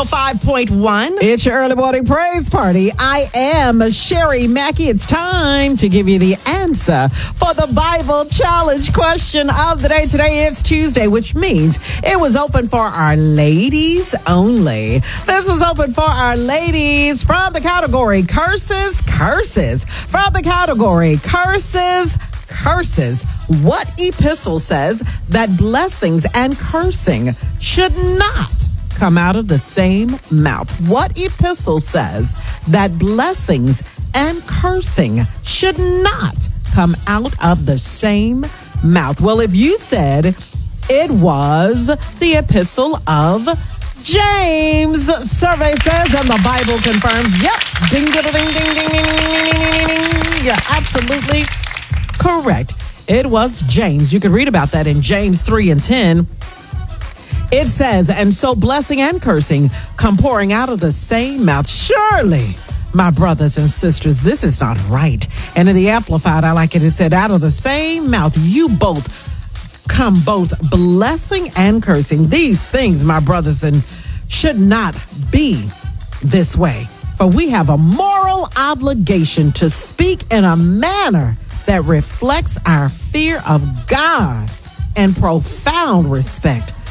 105.1. It's your early morning praise party. I am Sherry Mackey. It's time to give you the answer for the Bible challenge question of the day. Today is Tuesday, which means it was open for our ladies only. This was open for our ladies from the category curses. From the category curses. What epistle says that blessings and cursing should not come out of the same mouth? What epistle says that blessings and cursing should not come out of the same mouth? Well, if you said it was the epistle of James, survey says, and the Bible confirms, yep, ding, ding, ding, ding, ding, ding, ding, ding. You're absolutely correct. It was James. You can read about that in James 3:10. It says, and so blessing and cursing come pouring out of the same mouth. Surely, my brothers and sisters, this is not right. And in the Amplified, I like it. It said, out of the same mouth, you both come both blessing and cursing. These things, my brothers, and should not be this way. For we have a moral obligation to speak in a manner that reflects our fear of God and profound respect